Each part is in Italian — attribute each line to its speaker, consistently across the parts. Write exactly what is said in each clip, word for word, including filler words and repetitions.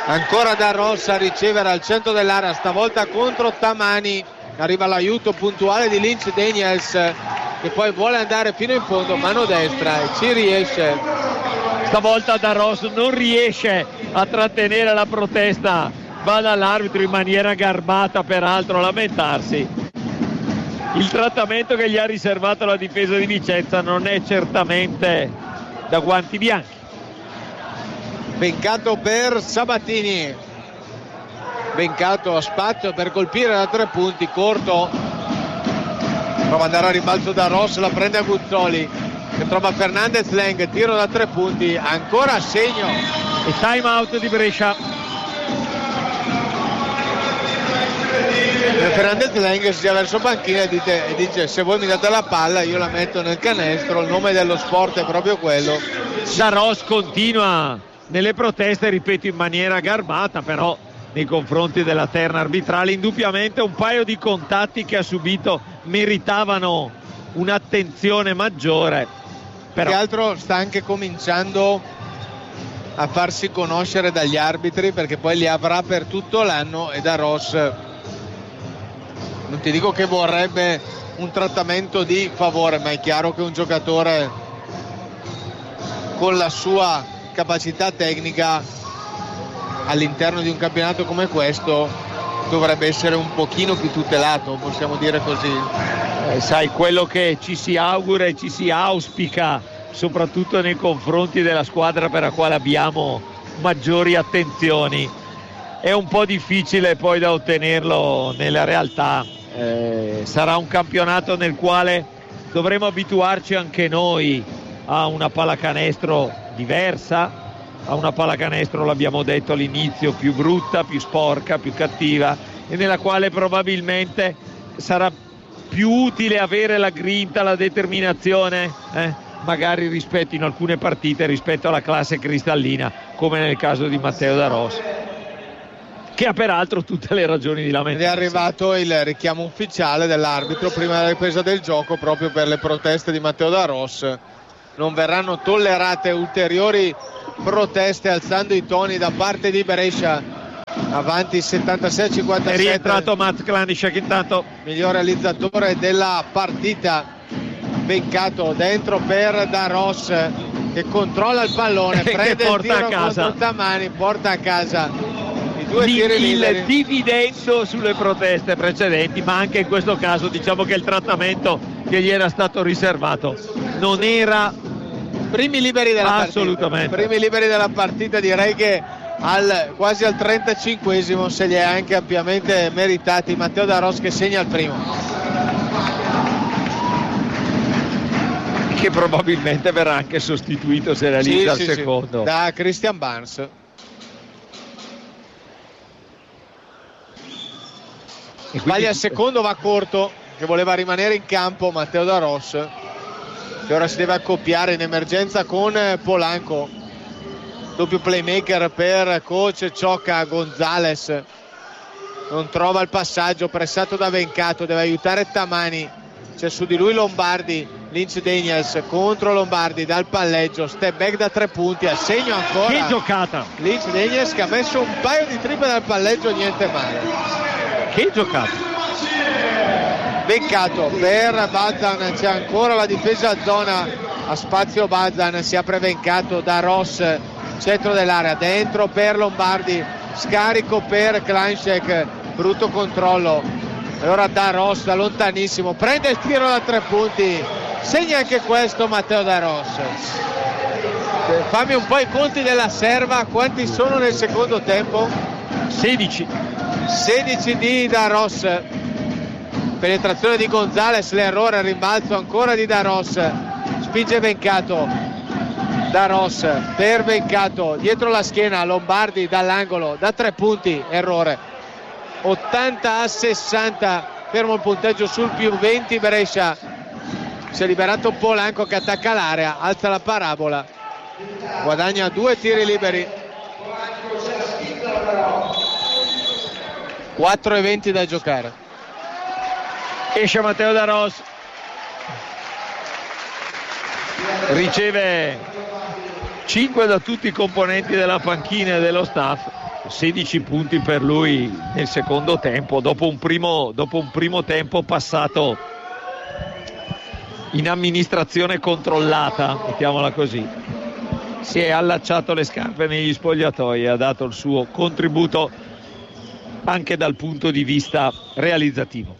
Speaker 1: Ancora Da Rossa a ricevere al centro dell'area, stavolta contro Tamani. Arriva l'aiuto puntuale di Lynch Daniels, che poi vuole andare fino in fondo, mano destra, e ci riesce.
Speaker 2: Stavolta Da Ross non riesce a trattenere la protesta, va dall'arbitro in maniera garbata peraltro a lamentarsi. Il trattamento che gli ha riservato la difesa di Vicenza non è certamente da guanti bianchi.
Speaker 1: Bencato per Sabatini, Bencato a spazio per colpire da tre punti, corto, prova ad andare a rimbalzo Da Ross, la prende a Guzzoli che trova Fernandez Lang, tiro da tre punti, ancora a segno
Speaker 2: e time out di Brescia.
Speaker 1: Fernandez Lang si gira verso panchina e dice, e dice se voi mi date la palla io la metto nel canestro, il nome dello sport è proprio quello.
Speaker 2: Da Ross continua nelle proteste, ripeto, in maniera garbata, però nei confronti della terna arbitrale. Indubbiamente un paio di contatti che ha subito meritavano un'attenzione maggiore, però
Speaker 1: che altro sta anche cominciando a farsi conoscere dagli arbitri, perché poi li avrà per tutto l'anno, e Da Ross non ti dico che vorrebbe un trattamento di favore, ma è chiaro che un giocatore con la sua capacità tecnica all'interno di un campionato come questo dovrebbe essere un pochino più tutelato, possiamo dire così.
Speaker 2: Eh, sai, quello che ci si augura e ci si auspica soprattutto nei confronti della squadra per la quale abbiamo maggiori attenzioni, è un po' difficile poi da ottenerlo nella realtà. Eh, sarà un campionato nel quale dovremo abituarci anche noi a una pallacanestro diversa, a una pallacanestro, l'abbiamo detto all'inizio, più brutta, più sporca, più cattiva, e nella quale probabilmente sarà più utile avere la grinta, la determinazione, eh, magari rispetto in alcune partite rispetto alla classe cristallina, come nel caso di Matteo Da Ross, che ha peraltro tutte le ragioni di lamentarsi.
Speaker 1: Ed è arrivato il richiamo ufficiale dell'arbitro prima della ripresa del gioco, proprio per le proteste di Matteo Da Ross. Non verranno tollerate ulteriori proteste, alzando i toni da parte di Brescia, avanti settantasei a cinquantasette.
Speaker 2: È rientrato Matt Klanishek intanto,
Speaker 1: miglior realizzatore della partita. Bencato dentro per Da Ross, che controlla il pallone, prende il tiro contro Tamani, porta a casa i due
Speaker 2: il,
Speaker 1: tiri liberi.
Speaker 2: Il dividendo sulle proteste precedenti, ma anche in questo caso diciamo che il trattamento che gli era stato riservato non era
Speaker 1: primi liberi della
Speaker 2: assolutamente
Speaker 1: partita. Primi liberi della partita, direi che al, quasi al trentacinquesimo se li ha anche ampiamente meritati Matteo Da Ross, che segna il primo,
Speaker 2: che probabilmente verrà anche sostituito se realizza
Speaker 1: sì,
Speaker 2: il
Speaker 1: sì,
Speaker 2: secondo
Speaker 1: sì, da Christian Barnes. Sbaglia il secondo, va corto, che voleva rimanere in campo Matteo Da Ross, che ora si deve accoppiare in emergenza con Polanco. Doppio playmaker per coach Ciocca. Gonzales non trova il passaggio, pressato da Bencato, deve aiutare Tamani, c'è su di lui Lombardi. Lynch Daniels contro Lombardi dal palleggio, step back da tre punti, a segno ancora.
Speaker 2: Che giocata!
Speaker 1: Lynch Daniels, che ha messo un paio di triple dal palleggio, niente male.
Speaker 2: Che giocata!
Speaker 1: Bencato per Bazan, c'è ancora la difesa a zona, a spazio Bazan, si apre Bencato. Da Ross, centro dell'area, dentro per Lombardi, scarico per Klanishek, brutto controllo. Allora Da Ross da lontanissimo prende il tiro da tre punti, segna anche questo Matteo Da Ross. Fammi un po' i conti della serva, quanti sono nel secondo tempo?
Speaker 2: sedici
Speaker 1: sedici di Da Ross. Penetrazione di Gonzales, l'errore, il rimbalzo ancora di Da Ross, spinge Bencato. Da Ross per Bencato, dietro la schiena Lombardi dall'angolo da tre punti, errore. ottanta a sessanta, fermo il punteggio sul più venti Brescia. Si è liberato Polanco, che attacca l'area, alza la parabola, guadagna due tiri liberi. quattro e venti da giocare.
Speaker 2: Esce Matteo Da Ross, riceve cinque da tutti i componenti della panchina e dello staff, sedici punti per lui nel secondo tempo, dopo un primo, dopo un primo tempo passato in amministrazione controllata, mettiamola così. Si è allacciato le scarpe negli spogliatoi e ha dato il suo contributo anche dal punto di vista realizzativo.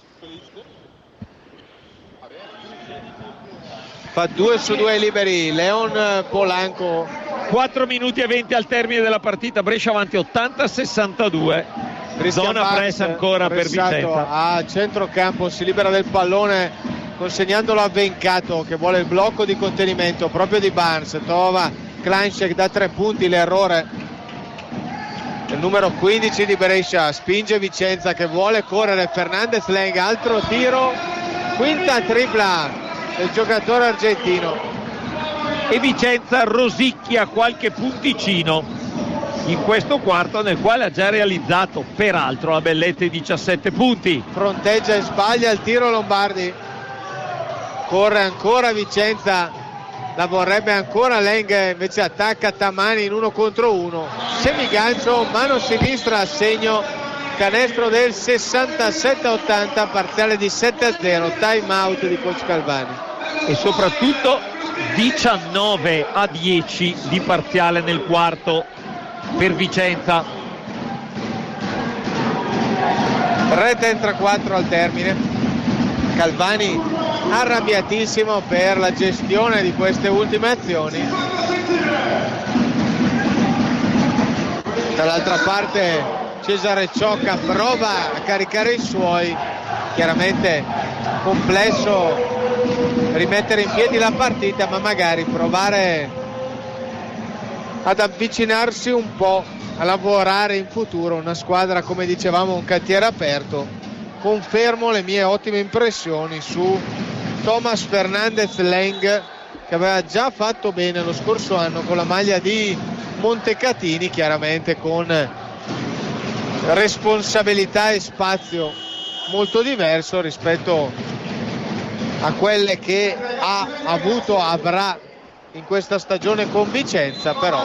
Speaker 1: Fa due su due liberi Leon Polanco.
Speaker 2: quattro minuti e venti al termine della partita, Brescia avanti ottanta a sessantadue. Zona press ancora per Vicenza.
Speaker 1: A centrocampo si libera del pallone consegnandolo a Vencato che vuole il blocco di contenimento proprio di Barnes. Trova Kleinschek da tre punti, l'errore il numero quindici di Brescia, spinge Vicenza che vuole correre. Fernandez Leng, altro tiro, quinta tripla del giocatore argentino,
Speaker 2: e Vicenza rosicchia qualche punticino in questo quarto, nel quale ha già realizzato peraltro la bellezza di diciassette punti.
Speaker 1: Fronteggia e sbaglia il tiro Lombardi, corre ancora Vicenza, la vorrebbe ancora Leng, invece attacca Tamani in uno contro uno, semigancio, mano sinistra a segno, canestro del sessantasette a ottanta, parziale di sette a zero, time out di coach Calvani.
Speaker 2: E soprattutto diciannove a dieci di parziale nel quarto per Vicenza.
Speaker 1: tre trentaquattro al termine. Calvani arrabbiatissimo per la gestione di queste ultime azioni. Dall'altra parte Cesare Ciocca prova a caricare i suoi, chiaramente complesso rimettere in piedi la partita, ma magari provare ad avvicinarsi un po' a lavorare in futuro. Una squadra, come dicevamo, un cantiere aperto. Confermo le mie ottime impressioni su Thomas Fernandez Leng, che aveva già fatto bene lo scorso anno con la maglia di Montecatini, chiaramente con responsabilità e spazio molto diverso rispetto a quelle che ha avuto, avrà in questa stagione con Vicenza. Però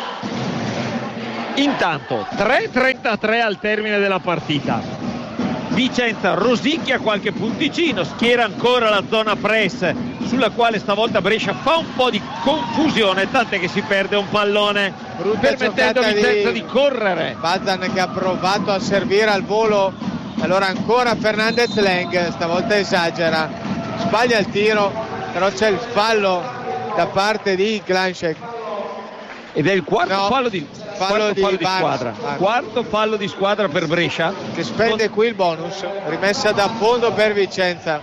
Speaker 2: intanto tre trentatré al termine della partita, Vicenza rosicchia qualche punticino, schiera ancora la zona press, sulla quale stavolta Brescia fa un po' di confusione, tant'è che si perde un pallone,
Speaker 1: brutta
Speaker 2: permettendo a Vicenza di, di correre.
Speaker 1: Bazan che ha provato a servire al volo, allora ancora Fernandez Leng, stavolta esagera, sbaglia il tiro, però c'è il fallo da parte di Kleinschek.
Speaker 2: Ed è il quarto no, fallo di,
Speaker 1: fallo
Speaker 2: quarto
Speaker 1: di,
Speaker 2: fallo di
Speaker 1: Barnes,
Speaker 2: squadra.
Speaker 1: Barnes. Quarto
Speaker 2: fallo di squadra per Brescia,
Speaker 1: che spende qui il bonus, rimessa da fondo per Vicenza.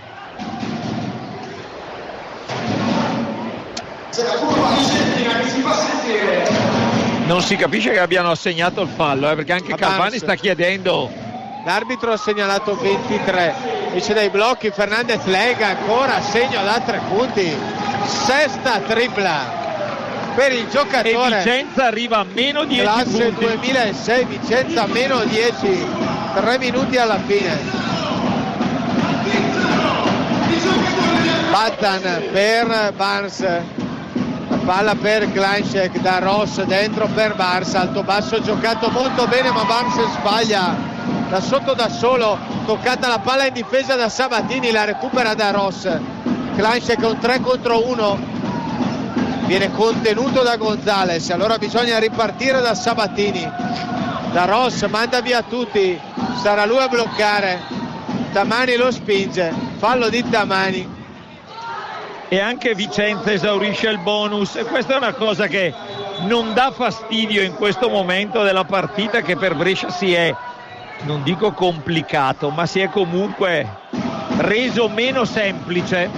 Speaker 2: Non si capisce che abbiano assegnato il fallo, eh, perché anche Calvani sta chiedendo.
Speaker 1: L'arbitro ha segnalato ventitré, dice dai blocchi Fernandez Leng, ancora segno da tre punti, sesta tripla per il giocatore.
Speaker 2: E Vicenza arriva a meno dieci
Speaker 1: classe
Speaker 2: punti.
Speaker 1: duemilasei, Vicenza meno dieci, tre minuti alla fine. Battan per Barnes, la palla per Kleinschek, da Ross dentro per Barnes, alto basso giocato molto bene, ma Barnes sbaglia da sotto da solo, toccata la palla in difesa da Sabatini, la recupera da Ross. Kleinschek un tre contro uno, viene contenuto da Gonzalez, allora bisogna ripartire da Sabatini. Da Ross manda via tutti, sarà lui a bloccare, Tamani lo spinge, fallo di Tamani.
Speaker 2: E anche Vicenza esaurisce il bonus, e questa è una cosa che non dà fastidio in questo momento della partita, che per Brescia si è, non dico complicato, ma si è comunque reso meno semplice.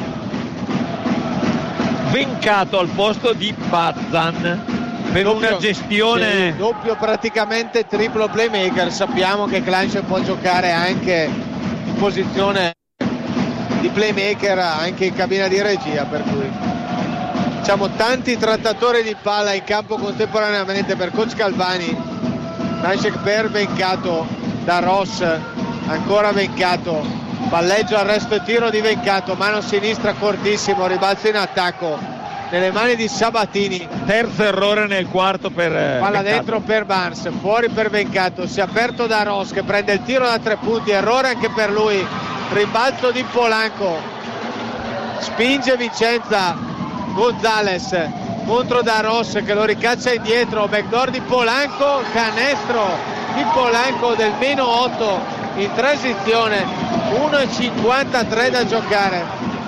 Speaker 2: Vencato al posto di Bazan per doppio, una gestione
Speaker 1: sì, doppio, praticamente triplo playmaker. Sappiamo che Kleinschek può giocare anche in posizione di playmaker anche in cabina di regia, per cui diciamo tanti trattatori di palla in campo contemporaneamente per coach Calvani. Kleinschek per Vencato, da Ross, ancora Vencato, palleggio, arresto e tiro di Vencato, mano sinistra cortissimo, ribalzo in attacco nelle mani di Sabatini.
Speaker 2: Terzo errore nel quarto per
Speaker 1: palla
Speaker 2: Vencato.
Speaker 1: dentro per Barnes, fuori per Vencato, si è aperto da Ross che prende il tiro da tre punti, errore anche per lui, rimbalzo di Polanco, spinge Vicenza, Gonzales contro da Ross che lo ricaccia indietro, backdoor di Polanco, canestro di Polanco del meno otto in transizione, uno e cinquantatré da giocare.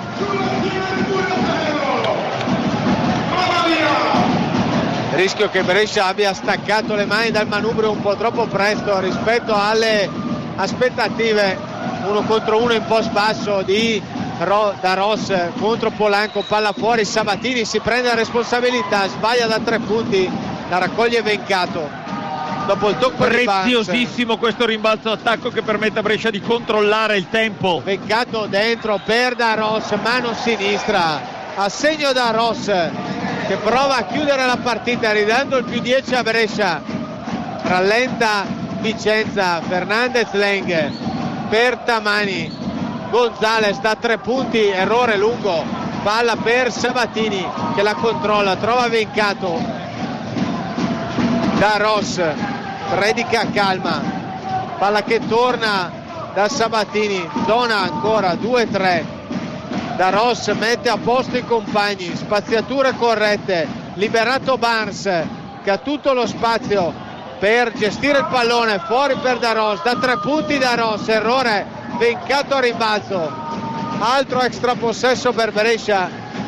Speaker 1: Rischio che Brescia abbia staccato le mani dal manubrio un po' troppo presto rispetto alle aspettative. Uno contro uno in post basso di Ro- da Ross contro Polanco, palla fuori, Sabatini si prende la responsabilità, sbaglia da tre punti, la raccoglie Vencato dopo il tocco di Barnes.
Speaker 2: Preziosissimo questo rimbalzo attacco che permette a Brescia di controllare il tempo.
Speaker 1: Vencato dentro per da Ross, mano sinistra a segno da Ross che prova a chiudere la partita ridando il più dieci a Brescia. Rallenta Vicenza, Fernandez Leng per Tamani, Gonzales da tre punti, errore lungo, palla per Sabatini che la controlla, trova Vencato, da Ross predica calma, palla che torna da Sabatini, zona ancora due tre, da Ross mette a posto i compagni, spaziature corrette, liberato Barnes che ha tutto lo spazio per gestire il pallone, fuori per da Ross, da tre punti da Ross, errore, Vencato a rimbalzo, altro extra possesso per Brescia,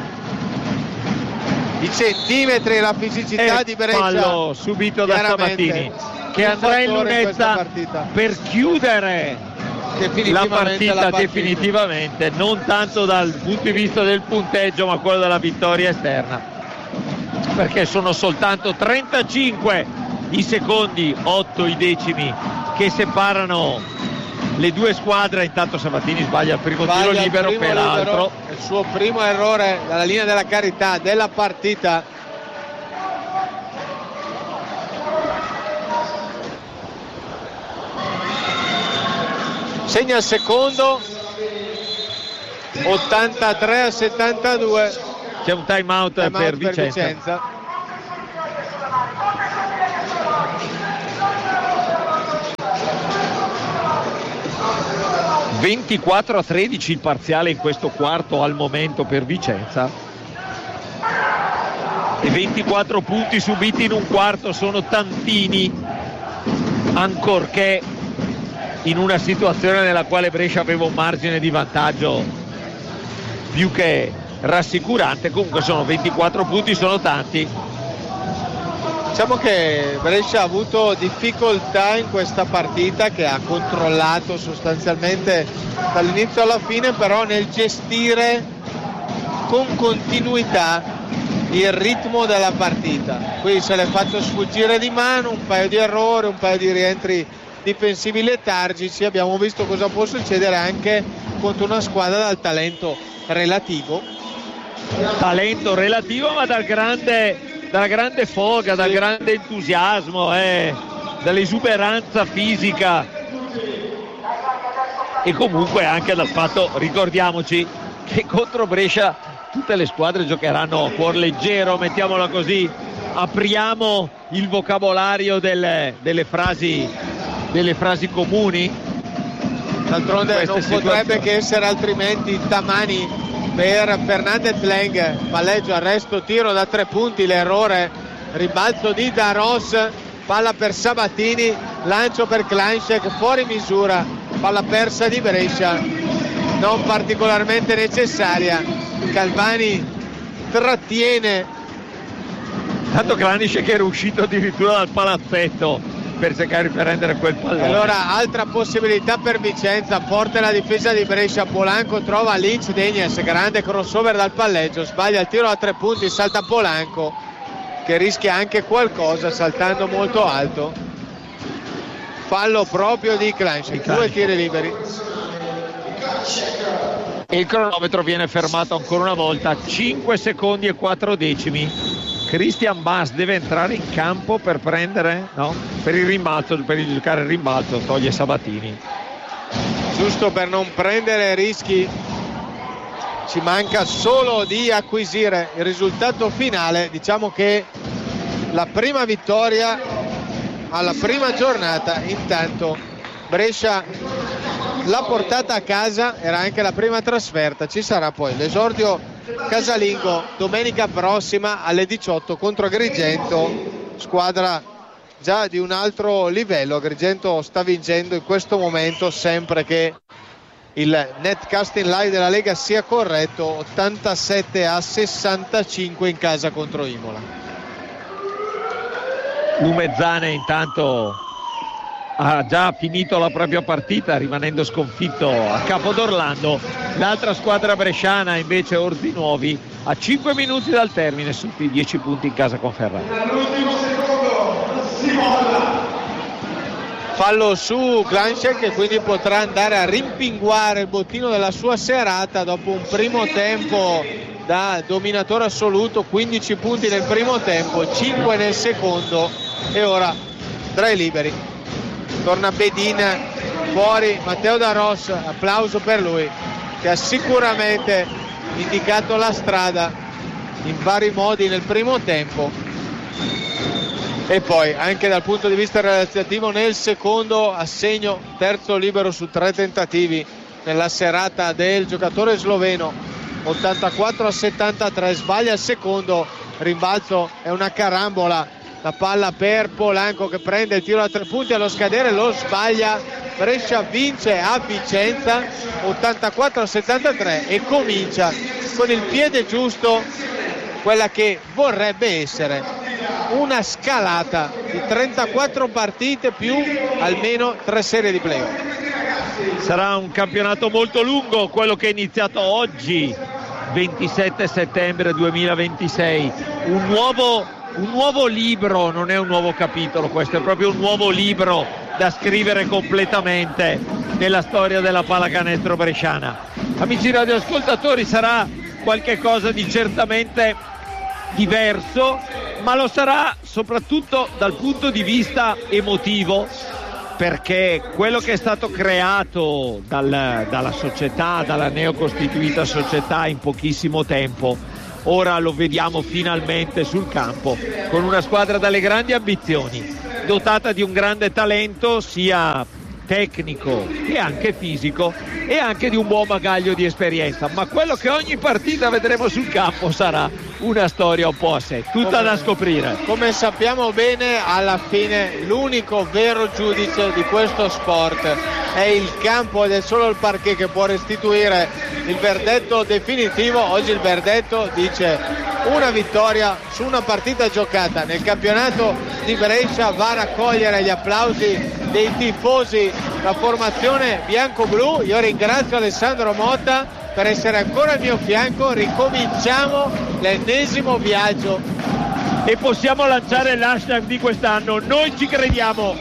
Speaker 1: i centimetri, la fisicità
Speaker 2: e
Speaker 1: di Brescia,
Speaker 2: fallo subito da Sabatini che andrà in lunezza in per chiudere la partita, la partita definitivamente, non tanto dal punto di vista del punteggio ma quello della vittoria esterna, perché sono soltanto trentacinque i secondi, otto i decimi che separano le due squadre. Intanto Sabatini sbaglia il primo
Speaker 1: sbaglia
Speaker 2: tiro libero,
Speaker 1: primo
Speaker 2: peraltro
Speaker 1: libero, il suo primo errore dalla linea della carità della partita. Segna il secondo, ottantatré a settantadue.
Speaker 2: C'è un time out, time per, out Vicenza. per Vicenza. ventiquattro a tredici il parziale in questo quarto al momento per Vicenza, e ventiquattro punti subiti in un quarto sono tantini, ancorché in una situazione nella quale Brescia aveva un margine di vantaggio più che rassicurante. Comunque sono ventiquattro punti, sono tanti.
Speaker 1: Diciamo che Brescia ha avuto difficoltà in questa partita, che ha controllato sostanzialmente dall'inizio alla fine, però nel gestire con continuità il ritmo della partita. Qui se l'è fatto sfuggire di mano, un paio di errori, un paio di rientri difensivi letargici. Abbiamo visto cosa può succedere anche contro una squadra dal talento relativo.
Speaker 2: Talento relativo ma dal grande... dalla grande foga, dal grande entusiasmo, eh, dall'esuberanza fisica, e comunque anche dal fatto, ricordiamoci, che contro Brescia tutte le squadre giocheranno a cuor leggero, mettiamola così. Apriamo il vocabolario delle, delle frasi delle frasi comuni.
Speaker 1: D'altronde non potrebbe che essere altrimenti. Tamani per Fernandez Leng, palleggio, arresto, tiro da tre punti, l'errore, rimbalzo di Da Ross, palla per Sabatini, lancio per Kleinschek, fuori misura, palla persa di Brescia, non particolarmente necessaria. Calvani trattiene,
Speaker 2: tanto Kleinschek era uscito addirittura dal palazzetto per cercare di prendere quel pallone.
Speaker 1: Allora altra possibilità per Vicenza, forte la difesa di Brescia, Polanco trova Lynch Denies, grande crossover dal palleggio, sbaglia il tiro a tre punti, salta Polanco che rischia anche qualcosa saltando molto alto, fallo proprio di Kleinschek, due tiri liberi
Speaker 2: e il cronometro viene fermato ancora una volta, cinque secondi e quattro decimi. Christian Bass deve entrare in campo per prendere, no? Per il rimbalzo, per il giocare il rimbalzo, toglie Sabatini.
Speaker 1: Giusto per non prendere rischi ci manca solo di acquisire il risultato finale. Diciamo che la prima vittoria alla prima giornata, intanto Brescia l'ha portata a casa, era anche la prima trasferta. Ci sarà poi l'esordio casalingo domenica prossima alle diciotto contro Agrigento, squadra già di un altro livello. Agrigento sta vincendo in questo momento, sempre che il netcasting live della Lega sia corretto, ottantasette a sessantacinque in casa contro Imola.
Speaker 2: Lumezzane intanto ha già finito la propria partita rimanendo sconfitto a Capodorlando. L'altra squadra bresciana invece, Orzinuovi, a cinque minuti dal termine sotto dieci punti in casa con Ferrara.
Speaker 1: Fallo su Glanchek, che quindi potrà andare a rimpinguare il bottino della sua serata dopo un primo tempo da dominatore assoluto, quindici punti nel primo tempo, cinque nel secondo, e ora tra i liberi torna Bedin fuori. Matteo Da Ros, applauso per lui, che ha sicuramente indicato la strada in vari modi nel primo tempo, e poi anche dal punto di vista realizzativo nel secondo, assegno terzo libero su tre tentativi nella serata del giocatore sloveno. Ottantaquattro a settantatré, sbaglia il secondo, rimbalzo, è una carambola, la palla per Polanco che prende il tiro a tre punti, allo scadere lo sbaglia. Brescia vince a Vicenza ottantaquattro a settantatré e comincia con il piede giusto quella che vorrebbe essere una scalata di trentaquattro partite più almeno tre serie di playoff.
Speaker 2: Sarà un campionato molto lungo quello che è iniziato oggi, ventisette settembre duemilaventisei. Un nuovo, un nuovo libro, non è un nuovo capitolo, questo è proprio un nuovo libro da scrivere completamente nella storia della pallacanestro bresciana. Amici radioascoltatori, sarà qualche cosa di certamente diverso, ma lo sarà soprattutto dal punto di vista emotivo, perché quello che è stato creato dal, dalla società, dalla neocostituita società in pochissimo tempo, ora lo vediamo finalmente sul campo con una squadra dalle grandi ambizioni, dotata di un grande talento sia tecnico che anche fisico e anche di un buon bagaglio di esperienza, ma quello che ogni partita vedremo sul campo sarà una storia un po' a sé, tutta da scoprire.
Speaker 1: Come sappiamo bene, alla fine l'unico vero giudice di questo sport è il campo ed è solo il parquet che può restituire il verdetto definitivo. Oggi il verdetto dice una vittoria su una partita giocata. Nel campionato di Brescia va a raccogliere gli applausi dei tifosi la formazione bianco-blu. Io ringrazio Alessandro Motta per essere ancora al mio fianco. Ricominciamo l'ennesimo viaggio
Speaker 2: e possiamo lanciare l'hashtag di quest'anno: noi ci crediamo.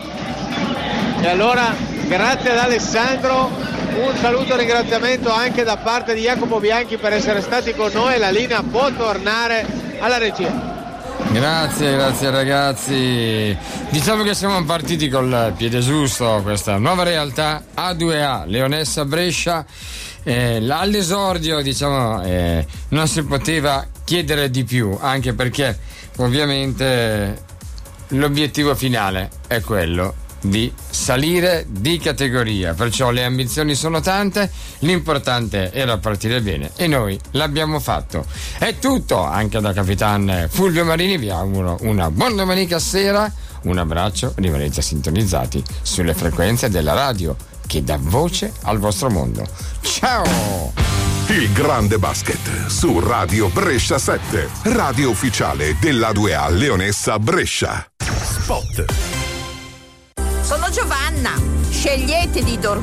Speaker 1: E allora grazie ad Alessandro, un saluto e ringraziamento anche da parte di Jacopo Bianchi per essere stati con noi. La linea può tornare alla regia.
Speaker 3: Grazie, grazie ragazzi. Diciamo che siamo partiti col piede giusto, questa nuova realtà A due A Leonessa Brescia. Eh, all'esordio diciamo eh, non si poteva chiedere di più, anche perché ovviamente l'obiettivo finale è quello di salire di categoria, perciò le ambizioni sono tante, l'importante era partire bene e noi l'abbiamo fatto. È tutto anche da Capitan Fulvio Marini, vi auguro una buona domenica sera, un abbraccio, rimanete sintonizzati sulle frequenze della radio che dà voce al vostro mondo. Ciao!
Speaker 4: Il grande basket su Radio Brescia sette, radio ufficiale dell'A due A Leonessa Brescia. Spot.
Speaker 5: Sono Giovanna. Scegliete di dormire